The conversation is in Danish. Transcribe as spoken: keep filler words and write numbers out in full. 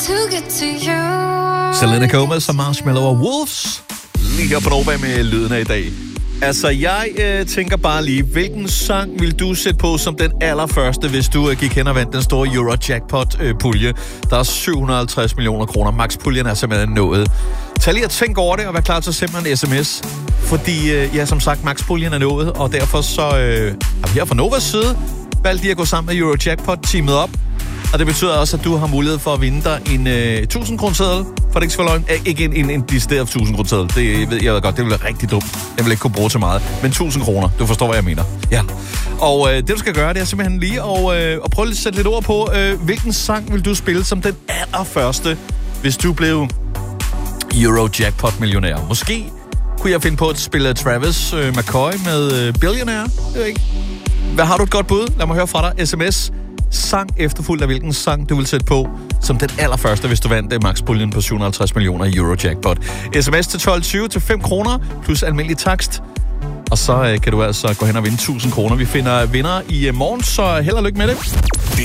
Selena Gomez og Marshmello og Wolves. Lige her på Nova med lyden af i dag. Altså, jeg øh, tænker bare lige, hvilken sang vil du sætte på som den allerførste, hvis du øh, gik hen og vandt den store Eurojackpot-pulje? Øh, der er syv hundrede og halvtreds millioner kroner. Max-puljen er simpelthen nået. Tag lige at tænke over det, og vær klar til at sende mig en sms. Fordi, øh, ja, som sagt, Max-puljen er nået, og derfor så øh, har vi her fra Novas side valgt lige at gå sammen med Eurojackpot-teamet op. Og det betyder også, at du har mulighed for at vinde dig en øh, tusind kroner seddel. For det ikke skal være løgn. Æ, ikke en, en, en decideret tusind kroner seddel. Det ved jeg godt, det vil være rigtig dumt. Jeg vil ikke kunne bruge til meget. Men tusind kroner, du forstår, hvad jeg mener. Ja. Og øh, det, du skal gøre, det er simpelthen lige at, øh, at prøve at sætte lidt ord på, øh, hvilken sang vil du spille som den allerførste, hvis du blev Eurojackpot-millionær. Måske kunne jeg finde på at spille Travis øh, McCoy med øh, Billionaire. Det ved jeg ikke. Hvad har du et godt bud? Lad mig høre fra dig. sms. Sang efterfulgt af hvilken sang du vil sætte på som den allerførste, hvis du vandt Max-puljen på syv hundrede og halvtreds millioner i Eurojackpot. sms til tolv tyve til fem kroner plus almindelig takst. Og så øh, kan du altså gå hen og vinde tusind kroner. Vi finder vinder i øh, morgen, så held og lykke med det.